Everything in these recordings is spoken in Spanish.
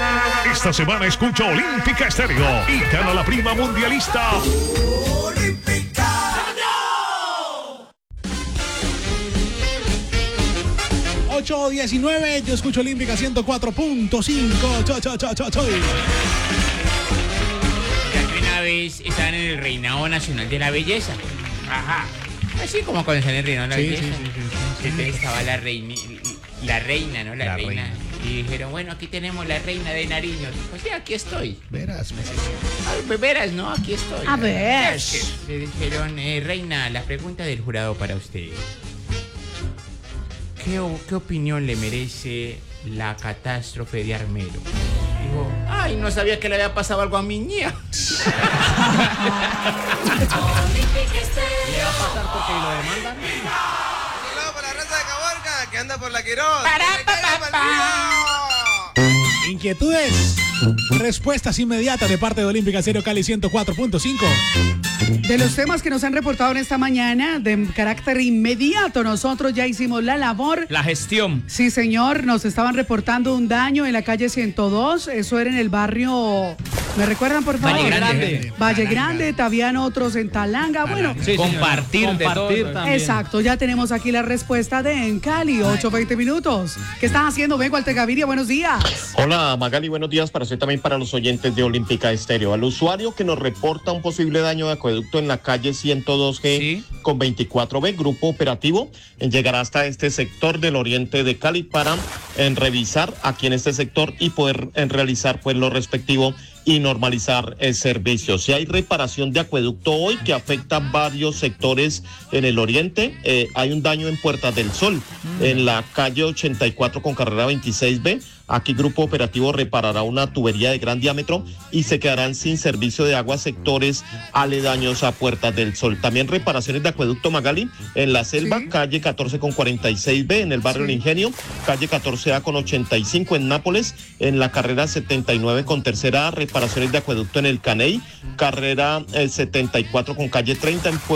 Esta semana escucha Olímpica Estéreo y gana la prima mundialista. ¡Olímpica! 8:19, yo escucho Olímpica 104.5. Una vez estaban en el Reinado Nacional de la Belleza. Ajá. Así como cuando están en el Reinado de la Belleza. Entonces estaba la reina, ¿no? La reina. Y dijeron, bueno, aquí tenemos la reina de Nariño. Pues sí, aquí estoy. Verás, verás, ¿no? Aquí estoy. A ver. Le dijeron, reina, la pregunta del jurado para usted. ¿Qué opinión le merece la catástrofe de Armero? Digo, ay, no sabía que le había pasado algo a mi niña. Le va a pasar porque lo demandan. Saludos por la raza de Caborca, que anda por la Quirós. Inquietudes, respuestas inmediatas de parte de Olímpica Estéreo Cali 104.5. De los temas que nos han reportado en esta mañana, de carácter inmediato, nosotros ya hicimos la labor. La gestión. Sí, señor, nos estaban reportando un daño en la calle 102, eso era en el barrio, ¿me recuerdan, por favor? Valle Grande, habían otros en Talanga, bueno. Sí, compartir también. Exacto, ya tenemos aquí la respuesta de En Cali, 8:20 minutos. ¿Qué están haciendo? Vengo al Gaviria, buenos días. Hola, Magali, buenos días para usted también, para los oyentes de Olímpica Estéreo. Al usuario que nos reporta un posible daño de acueducto en la calle 102G con 24B, grupo operativo llegará hasta este sector del oriente de Cali para revisar aquí en este sector y poder realizar pues lo respectivo y normalizar el servicio. Si hay reparación de acueducto hoy que afecta varios sectores en el oriente, hay un daño en Puerta del Sol, en la calle 84 con carrera 26B. Aquí Grupo Operativo reparará una tubería de gran diámetro y se quedarán sin servicio de agua sectores aledaños a Puerta del Sol. También reparaciones de acueducto, Magali, en la Selva, calle 14 con 46B, en el barrio El Ingenio, calle 14A con 85 en Nápoles, en la carrera 79 con tercera A, reparaciones de acueducto en el Caney, carrera 74 con calle 30 en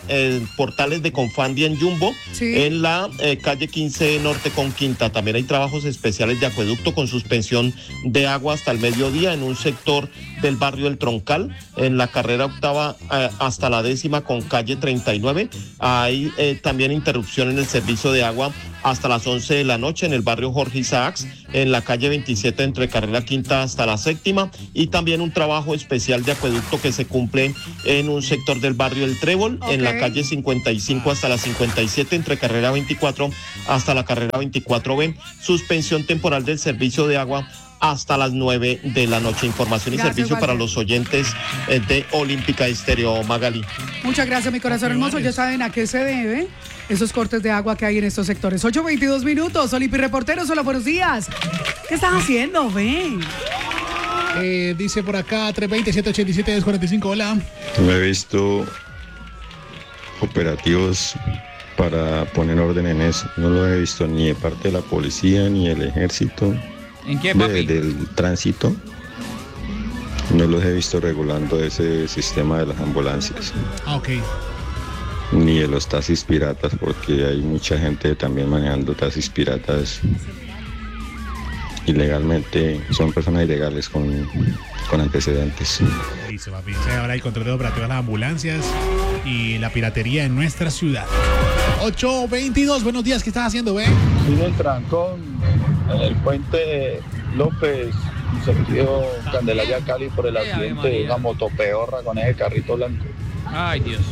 Portales de Confandia en Jumbo, en la calle 15 Norte con Quinta. También hay trabajos especiales de acueducto con suspensión de agua hasta el mediodía en un sector del barrio El Troncal, en la carrera octava hasta la 10ª con calle 39. Hay también interrupción en el servicio de agua hasta las 11 de la noche en el barrio Jorge Isaacs, en la calle 27 entre carrera quinta hasta la 7ª, y también un trabajo especial de acueducto que se cumple en un sector del barrio El Trébol, en la calle 55 hasta la 57 entre carrera 24 hasta la carrera 24B, suspensión temporal del servicio de agua hasta las 9 de la noche. Información y servicio para los oyentes de Olímpica Estéreo, Magali. Muchas gracias, mi corazón hermoso. Ya saben a qué se debe esos cortes de agua que hay en estos sectores. 8:22 minutos. Olympi Reporteros, hola, buenos días. ¿Qué están haciendo? Ven. Dice por acá 320-787-1045, hola. No he visto operativos para poner orden en eso. No lo he visto ni de parte de la policía ni del ejército. ¿En qué, papi? Del tránsito. No los he visto regulando ese sistema de las ambulancias. Ni de los taxis piratas, porque hay mucha gente también manejando taxis piratas ilegalmente. Son personas ilegales con antecedentes. Dice, papi, ahora hay control operativo de las ambulancias y la piratería en nuestra ciudad. 8:22, buenos días, ¿qué estás haciendo, ve? Sí, en el trancón, en el puente López, sentido Candelaria Cali, por el accidente de una motopeorra con ese carrito blanco. Ay, Dios.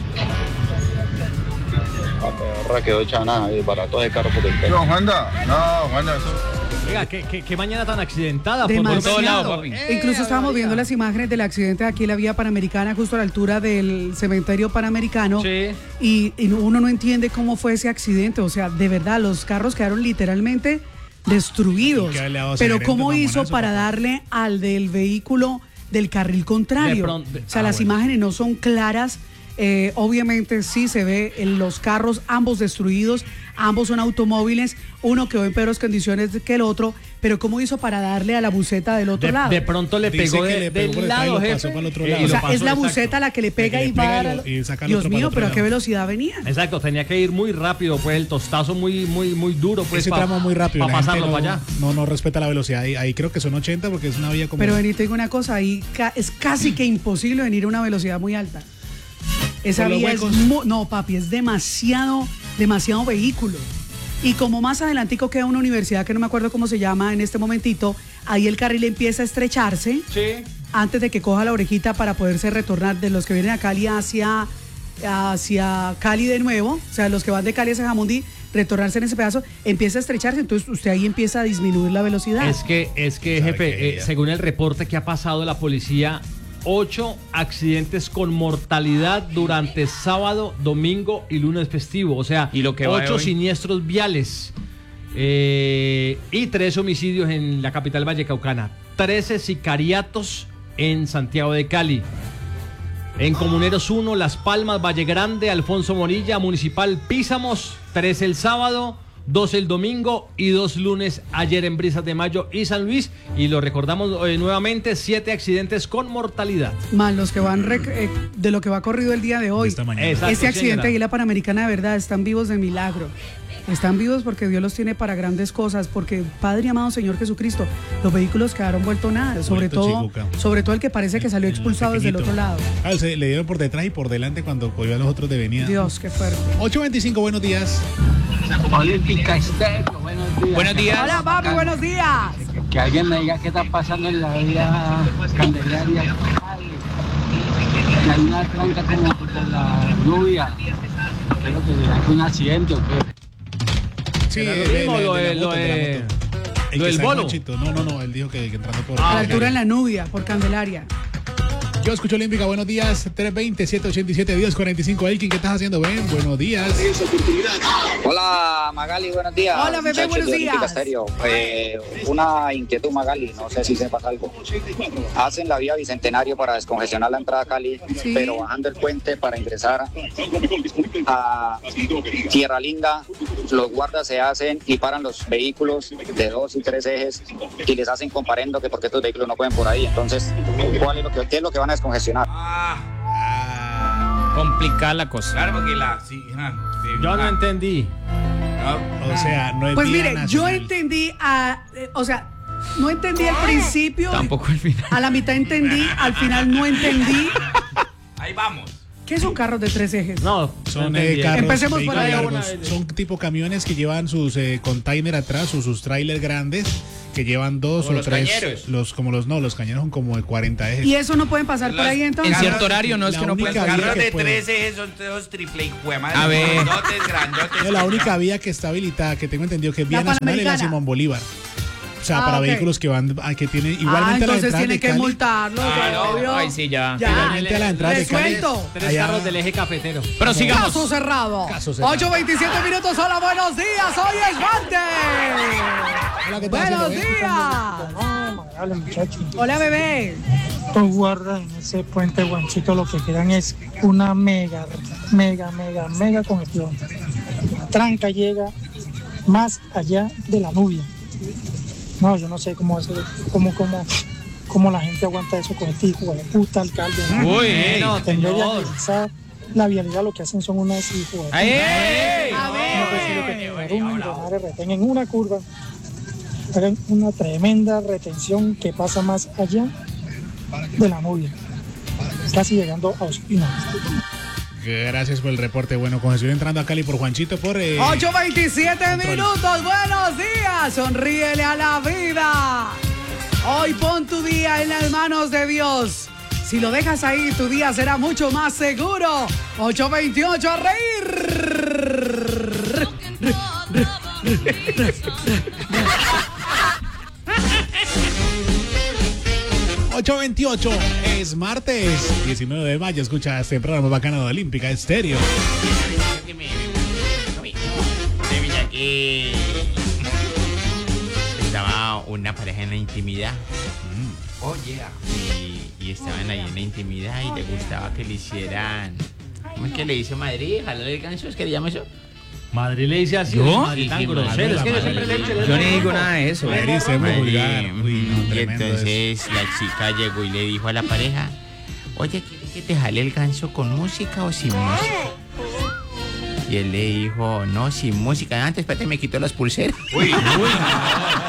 La peorra quedó hecha nada, y barato de carro por el pelo. No, Juanda, eso. Oiga, qué mañana tan accidentada por Demasiado. todos lados, papi. Incluso estábamos viendo las imágenes del accidente aquí en la vía Panamericana, justo a la altura del cementerio Panamericano. Sí. Y uno no entiende cómo fue ese accidente. O sea, de verdad, los carros quedaron literalmente destruidos. Pero ¿cómo hizo para darle al del vehículo del carril contrario? O sea, las imágenes no son claras Obviamente sí se ve en los carros, ambos destruidos, ambos son automóviles, uno quedó en peores condiciones que el otro, pero ¿cómo hizo para darle a la buceta del otro lado? De pronto le pegó del lado, jefe. O sea, es la buceta la que le pega y va a dar. Dios mío, pero ¿a qué velocidad venía? Exacto, tenía que ir muy rápido, pues el tostazo muy duro. Pues, ese tramo muy rápido. Para pasarlo para allá. No respeta la velocidad. Ahí creo que son 80 porque es una vía como... Pero vení, te digo una cosa, ahí es casi que imposible venir a una velocidad muy alta. Esa vía es... No, papi, es demasiado vehículo. Y como más adelantico queda una universidad que no me acuerdo cómo se llama en este momentito, ahí el carril empieza a estrecharse antes de que coja la orejita para poderse retornar de los que vienen a Cali hacia Cali de nuevo, o sea, los que van de Cali hacia Jamundí, retornarse en ese pedazo, empieza a estrecharse, entonces usted ahí empieza a disminuir la velocidad. Es que jefe, según el reporte que ha pasado la policía, 8 accidentes con mortalidad durante sábado, domingo y lunes festivo. O sea, 8 siniestros viales y 3 homicidios en la capital vallecaucana. 13 sicariatos en Santiago de Cali. En Comuneros 1, Las Palmas, Valle Grande, Alfonso Morilla, Municipal Písamos, 3 el sábado, 2 el domingo y 2 lunes ayer en Brisas de Mayo y San Luis. Y lo recordamos nuevamente, 7 accidentes con mortalidad. Más los que van de lo que va corrido el día de hoy. Ese accidente ahí en la Panamericana, de verdad, están vivos de milagro. Están vivos porque Dios los tiene para grandes cosas, porque Padre amado Señor Jesucristo, los vehículos quedaron vuelto nada, sobre todo el que parece que salió expulsado desde el otro lado. Le dieron por detrás y por delante cuando cogió a los otros de venida. Dios, qué fuerte. 8:25, buenos días. Olímpica Estéreo, buenos días. Buenos días. Hola, papi, buenos días. Que alguien me diga qué está pasando en la vía Candelaria. Hay una tranca como por la lluvia. Creo que hay un accidente o qué. Sí, lo del bolo. No, él dijo que entrando por... A la altura en la Nubia, por Candelaria. Yo escucho Olímpica, buenos días, 320-787-1045. Elkin, ¿qué estás haciendo, Ben? Buenos días. Hola, Magali, buenos días. Hola, bebé, buenos días. Una inquietud, Magali, no sé si sepas algo. Hacen la vía Bicentenario para descongestionar la entrada a Cali, pero bajando el puente para ingresar a Tierra Linda, los guardas se hacen y paran los vehículos de 2 y 3 ejes y les hacen comparendo que porque estos vehículos no pueden por ahí. Entonces, ¿qué es lo que van a descongestionar? Complicada la cosa. Claro, porque yo no entendí. O sea, no es pues vía mire, nacional. yo entendí no entendí al principio. Tampoco al final. A la mitad entendí, al final no entendí. Ahí vamos. ¿Qué son carros de 3 ejes? No, son carros. Empecemos por ahí. Son tipo camiones que llevan sus container atrás o sus trailers grandes que llevan 2 o 3. Cañeros. Los cañeros son como de 40 ejes. ¿Y eso no pueden pasar por ahí entonces? En cierto horario no es que no pueden. Carros de 13 ejes son todos triple y a ver. Grandotes. La única vía que está habilitada, que tengo entendido que es vía nacional, es la Simón Bolívar. O sea, para vehículos que van, que tienen igualmente a la entonces entrada tiene de que Cali. multarlos. Ay, sí, ya. Igualmente a la entrada de Cali. 3 carros del eje cafetero. Pero sigamos. Caso cerrado. 8:27 minutos. Hola, buenos días. Hoy es martes. Hola, ¿qué tal? Buenos días. Hola, muchachos. Hola, bebé. Estos guardas en ese puente Guanchito lo que quedan es una mega congestión. La tranca llega más allá de la Nubia. No, yo no sé cómo la gente aguanta eso con este hijo de puta alcalde. Uy, tendría que agilizar la vialidad, lo que hacen son unas hijos de puta. No es posible que un millonario retén en una curva, hagan una tremenda retención que pasa más allá de la Nubia, casi llegando a Ospina. Gracias por el reporte. Bueno, congestión entrando a Cali por Juanchito por... 8:27 minutos. Buenos días. Sonríele a la vida. Hoy pon tu día en las manos de Dios. Si lo dejas ahí, tu día será mucho más seguro. 8:28 a reír. 8:28 es martes 19 de mayo. Escuchas el programa bacano de Olímpica Estéreo. Estaba una pareja en la intimidad. Y estaban ahí en la intimidad y le gustaba que le hicieran ¿Cómo es que le dice Madrid? ¿Jalarle el ganso? ¿Es que le llama eso? Madrid le dice así. ¿Yo? Madrid tan grosero. Es que yo siempre le he dicho. Yo ni digo nada de eso. Madrid se me vulgar. Y entonces la chica llegó y le dijo a la pareja, oye, ¿quieres que te jale el ganso con música o sin música? Y él le dijo, no, sin música. Antes, espérate, me quitó las pulseras. Uy.